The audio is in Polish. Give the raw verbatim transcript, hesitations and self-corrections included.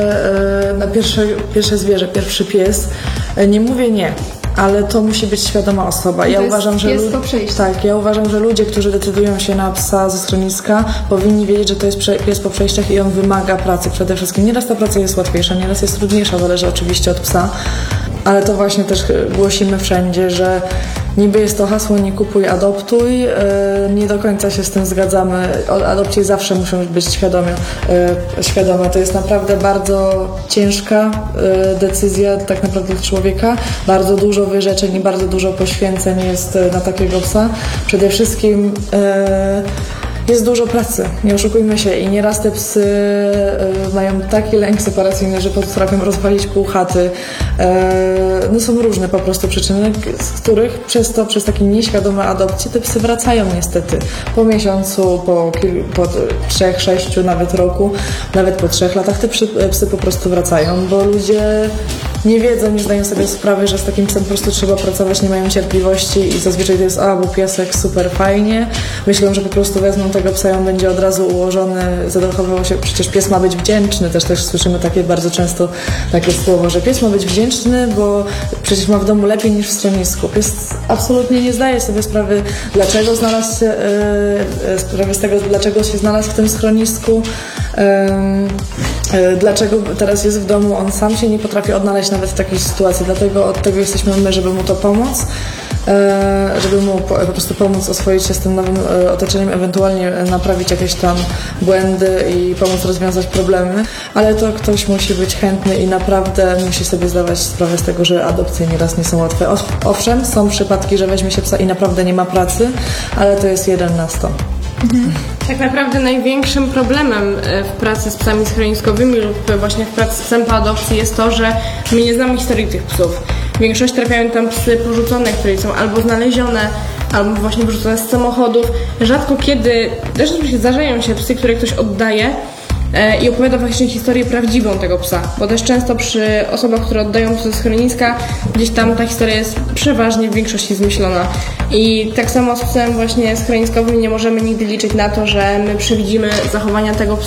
Na pierwsze, pierwsze zwierzę, pierwszy pies. Nie mówię nie, ale to musi być świadoma osoba. Ja to uważam, jest że pies lu- po przejściu. tak, ja uważam, że ludzie, którzy decydują się na psa ze schroniska, powinni wiedzieć, że to jest prze- pies po przejściach i on wymaga pracy przede wszystkim. Nieraz ta praca jest łatwiejsza, nieraz jest trudniejsza, zależy oczywiście od psa. Ale to właśnie też głosimy wszędzie, że niby jest to hasło nie kupuj, adoptuj. Yy, nie do końca się z tym zgadzamy. Adopcje zawsze muszą być świadome. Yy, świadome. To jest naprawdę bardzo ciężka yy, decyzja tak naprawdę dla człowieka. Bardzo dużo wyrzeczeń i bardzo dużo poświęceń jest yy, na takiego psa. Przede wszystkim yy, jest dużo pracy, nie oszukujmy się, i nieraz te psy y, mają taki lęk separacyjny, że potrafią rozwalić pół chaty. Y, no są różne po prostu przyczyny, z których przez to, przez takie nieświadome adopcje te psy wracają niestety. Po miesiącu, po, kil, po trzech, sześciu, nawet roku, nawet po trzech latach te psy, psy po prostu wracają, bo ludzie nie wiedzą, nie zdają sobie sprawy, że z takim psem po prostu trzeba pracować, nie mają cierpliwości i zazwyczaj to jest, a, bo piesek, super fajnie. Myślą, że po prostu wezmą tego psa i on będzie od razu ułożony, zachowywał się, przecież pies ma być wdzięczny, też też słyszymy takie bardzo często takie słowo, że pies ma być wdzięczny, bo przecież ma w domu lepiej niż w schronisku. Pies absolutnie nie zdaje sobie sprawy, dlaczego znalazł się, yy, sprawy z tego, dlaczego się znalazł w tym schronisku, yy, yy, dlaczego teraz jest w domu, on sam się nie potrafi odnaleźć nawet w takiej sytuacji, dlatego od tego jesteśmy my, żeby mu to pomóc, żeby mu po, po prostu pomóc oswoić się z tym nowym otoczeniem, ewentualnie naprawić jakieś tam błędy i pomóc rozwiązać problemy, ale to ktoś musi być chętny i naprawdę musi sobie zdawać sprawę z tego, że adopcje nieraz nie są łatwe. Owszem, są przypadki, że weźmie się psa i naprawdę nie ma pracy, ale to jest jeden na sto. Mhm. Tak naprawdę największym problemem w pracy z psami schroniskowymi lub właśnie w pracy z psem po adopcji jest to, że my nie znamy historii tych psów. Większość trafiają tam psy porzucone, które są albo znalezione, albo właśnie wyrzucone z samochodów. Rzadko kiedy, też zdarzają się psy, które ktoś oddaje e, i opowiada właśnie historię prawdziwą tego psa, bo też często przy osobach, które oddają psy ze schroniska, gdzieś tam ta historia jest przeważnie w większości zmyślona. I tak samo z psem właśnie schroniskowym nie możemy nigdy liczyć na to, że my przewidzimy zachowania tego psa